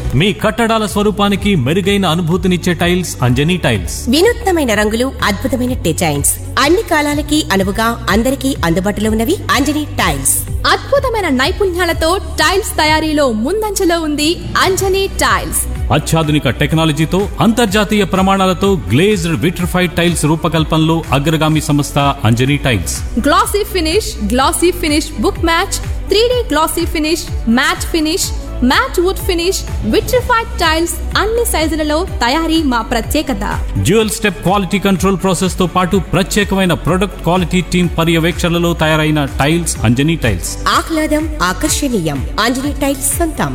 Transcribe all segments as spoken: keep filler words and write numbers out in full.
మీ కట్టడాల స్వరూపానికి మెరుగైన అనుభూతినిచ్చే టైల్స్ అంజనీ టైల్స్. వినూత్నమైన రంగులు, అద్భుతమైన డిజైన్స్, అన్ని కాలాలకి అనువుగా అందరికీ అందుబాటులో ఉన్నవి అంజనీ టైల్స్. అద్భుతమైన నైపుణ్యాలతో టైల్స్ తయారీలో ముందంజలో ఉంది అంజనీ టైల్స్. అత్యాధునిక టెక్నాలజీతో అంతర్జాతీయ ప్రమాణాలతో గ్లేజ్డ్ విట్రిఫైడ్ టైల్స్ రూపకల్పనలో అగ్రగామి సంస్థ Anjani tiles. Glossy finish, glossy finish book match, three D glossy finish, mat finish, mat would finish, vitrified tiles అన్ని సైజులలో తయారీ మా ప్రత్యేకత. Dual step quality control process తో పాటు ప్రత్యేకమైన ప్రొడక్ట్ క్వాలిటీ టీమ్ పర్యవేక్షణలో తయారైన టైల్స్ అంజనీ టైల్స్. ఆహ్లాదం, ఆకర్షణీయం, అంజనీ టైల్స్ సొంతం.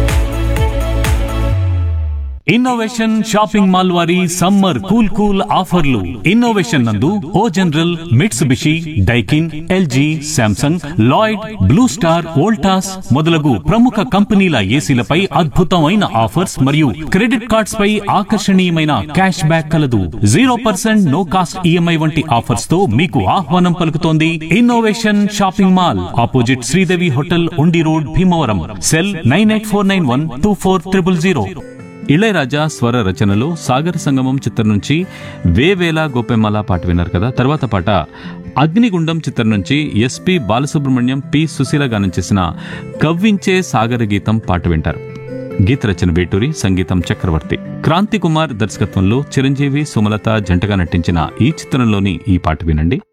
ఇన్నోవేషన్ షాపింగ్ మాల్ వారి సమ్మర్ కూల్ కూల్ ఆఫర్లు. ఇన్నోవేషన్ నందు ఓ general, Mitsubishi, Daikin, LG, Samsung, Lloyd, blue star, Voltas మొదలగు ప్రముఖ కంపెనీల ఏసీలపై అద్భుతమైన ఆఫర్స్ మరియు క్రెడిట్ కార్డ్స్ పై ఆకర్షణీయమైన క్యాష్ బ్యాక్ కలదు. Zero percent no cost EMI వంటి ఆఫర్స్ తో మీకు ఆహ్వానం పలుకుతోంది innovation shopping mall, opposite Sridevi hotel, ఉండి road, Bhimavaram. Cell nine eight four nine one two four triple zero. Ilaiyaraaja స్వర రచనలో సాగర సంగమం చిత్రం నుంచి వేవేల గోపెమ్మల పాట విన్నారు కదా. తర్వాత పాట అగ్నిగుండం చిత్రం నుంచి ఎస్పి బాలసుబ్రహ్మణ్యం, పి సుశీల గానం చేసిన కవ్వించే సాగర గీతం పాట వింటారు. గీత రచన వేటూరి, సంగీతం చక్రవర్తి. క్రాంతి కుమార్ దర్శకత్వంలో చిరంజీవి, సుమలత జంటగా నటించిన ఈ చిత్రంలోని ఈ పాట వినండి.